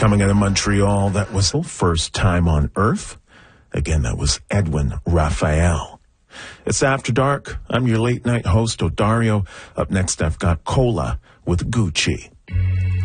Coming out of Montreal, that was First Time on Earth. Again, that was Edwin Raphael. It's After Dark. I'm your late night host, Odario. Up next, I've got Cola with Gucci.